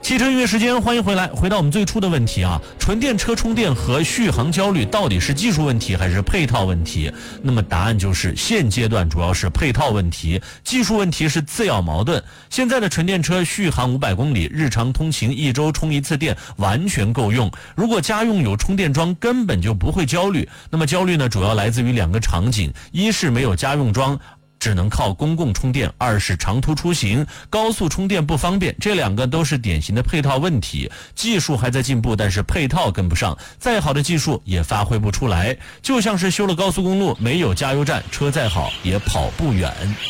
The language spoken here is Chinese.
汽车音乐时间，欢迎回来。回到我们最初的问题啊，纯电车充电和续航焦虑到底是技术问题还是配套问题？那么答案就是现阶段主要是配套问题，技术问题是次要矛盾。现在的纯电车续航500公里，日常通勤1周充1次电完全够用。如果家用有充电桩，根本就不会焦虑。那么焦虑呢，主要来自于2个场景：一是没有家用桩，只能靠公共充电；二是长途出行，高速充电不方便。这2个都是典型的配套问题。技术还在进步，但是配套跟不上，再好的技术也发挥不出来。就像是修了高速公路，没有加油站，车再好也跑不远。